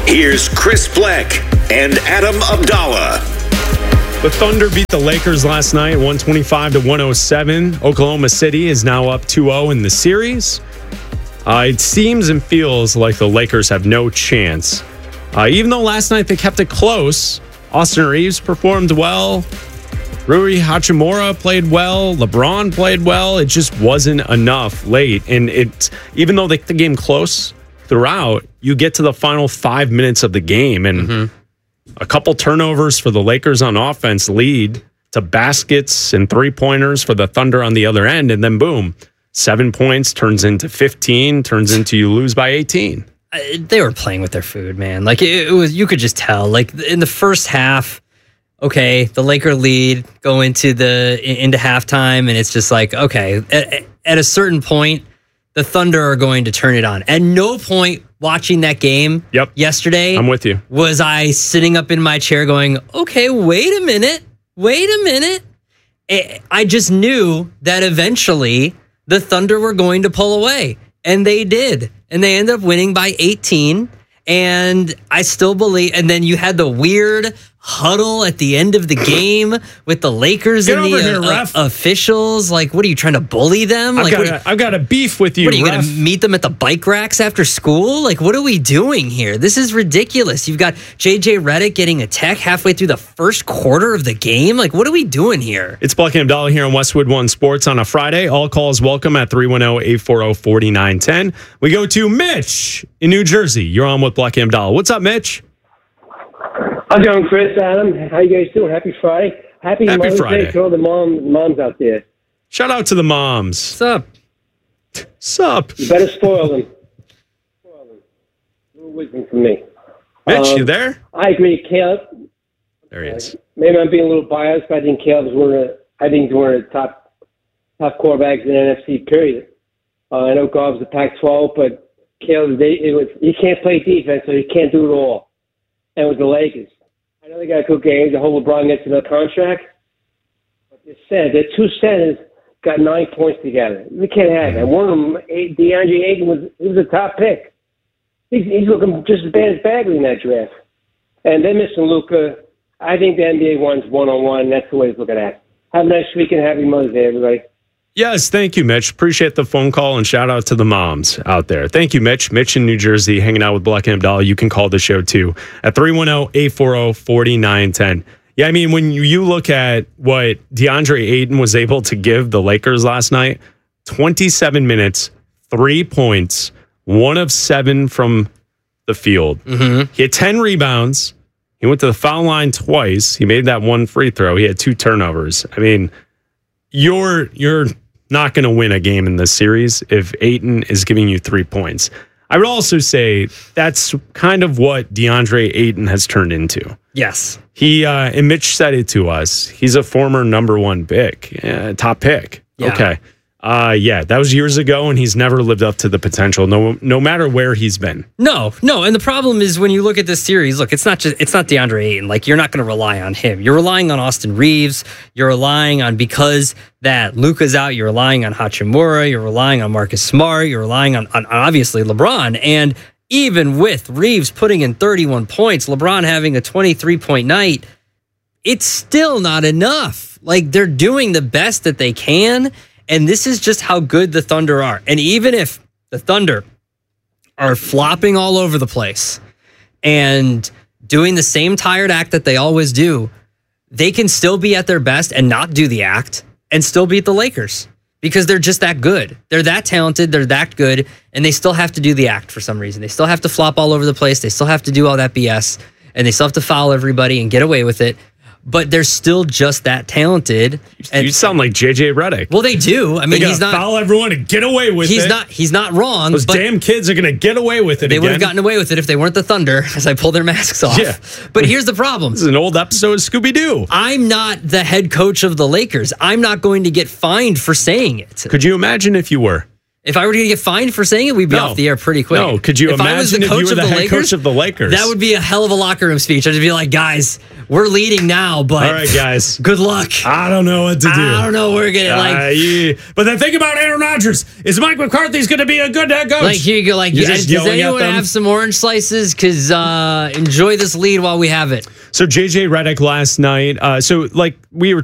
Here's Chris Black and Adam Abdallah. The Thunder beat the Lakers last night, 125-107. Oklahoma City is now up 2-0 in the series. It seems and feels like the Lakers have no chance. Even though last night they kept it close, Austin Reeves performed well. Rui Hachimura played well. LeBron played well. It just wasn't enough late. And even though they kept the game close throughout, you get to the final 5 minutes of the game and a couple turnovers for the Lakers on offense lead to baskets and three-pointers for the Thunder on the other end. And then boom, 7 points turns into 15, turns into you lose by 18. They were playing with their food, man. Like it was, you could just tell. Like in the first half, okay, the Laker lead go into halftime, and it's just like, okay, at a certain point, the Thunder are going to turn it on. At no point watching that game yesterday, I'm with you, was I sitting up in my chair going, okay, wait a minute. I just knew that eventually the Thunder were going to pull away, and they did. And they ended up winning by 18. And I still believe, and then you had the weird huddle at the end of the game with the Lakers and the officials. Like, what are you trying to bully them? I've got a beef with you. What are you going to meet them at the bike racks after school? Like, what are we doing here? This is ridiculous. You've got JJ Redick getting a tech halfway through the first quarter of the game. Like, what are we doing here? It's Black and Abdallah here on Westwood One Sports on a Friday. All calls welcome at 310-840-4910. We go to Mitch in New Jersey. You're on with Black and Abdallah. What's up, Mitch? I'm doing, Chris, Adam. How you guys doing? Happy Friday. Happy Mother's Day to all the moms out there. Shout out to the moms. Sup? You better spoil them. A little wisdom from me. Mitch, you there? I agree, Caleb. There he is. Maybe I'm being a little biased, but I think Caleb's one of the top quarterbacks in the NFC, period. I know Goff's the Pac-12, but Caleb, he can't play defense, so he can't do it all. And with the Lakers, I know they got good games. I hope LeBron gets another contract. But their two centers got 9 points together. We can't have that. One of them, DeAndre Ayton, was a top pick. He's looking just as bad as Bagley in that draft. And they're missing Luka. I think the NBA wants one-on-one. That's the way to look at that. Have a nice weekend. Happy Mother's Day, everybody. Yes, thank you, Mitch. Appreciate the phone call and shout out to the moms out there. Thank you, Mitch. Mitch in New Jersey, hanging out with Black and Abdallah. You can call the show too at 310-840-4910. Yeah, I mean, when you look at what DeAndre Ayton was able to give the Lakers last night, 27 minutes, 3 points, 1 of 7 from the field. He had 10 rebounds. He went to the foul line twice. He made that one free throw. He had 2 turnovers. I mean, you're not going to win a game in this series if Ayton is giving you 3 points. I would also say that's kind of what DeAndre Ayton has turned into. Yes. He and Mitch said it to us. He's a former number 1 pick, top pick. Yeah. Okay. That was years ago, and he's never lived up to the potential, no matter where he's been. No, and the problem is when you look at this series, look, it's not DeAndre Ayton. Like, you're not going to rely on him. You're relying on Austin Reeves. You're relying on, because that Luka's out, you're relying on Hachimura. You're relying on Marcus Smart. You're relying on obviously LeBron. And even with Reeves putting in 31 points, LeBron having a 23-point night, it's still not enough. Like, they're doing the best that they can. And this is just how good the Thunder are. And even if the Thunder are flopping all over the place and doing the same tired act that they always do, they can still be at their best and not do the act and still beat the Lakers because they're just that good. They're that talented. They're that good. And they still have to do the act for some reason. They still have to flop all over the place. They still have to do all that BS. And they still have to foul everybody and get away with it. But they're still just that talented. You sound like JJ Redick. Well, they do. I mean, he's not foul everyone and get away with it. He's not wrong. Those damn kids are going to get away with it. They would have gotten away with it if they weren't the Thunder, as I pull their masks off. Yeah. But here's the problem. This is an old episode of Scooby-Doo. I'm not the head coach of the Lakers. I'm not going to get fined for saying it. Could you imagine if you were? If I were to get fined for saying it, we'd be off the air pretty quick. No, could you if I was imagine the if coach you were of the head Lakers, coach of the Lakers? That would be a hell of a locker room speech. I'd just be like, guys, we're leading now, but all right, guys, good luck. I don't know what to do. I don't know. We're gonna But then think about Aaron Rodgers. Is Mike McCarthy's going to be a good head coach? like here you go. Like, You're just does yelling at anyone them? have some orange slices? Because enjoy this lead while we have it. So JJ Redick last night. So like we were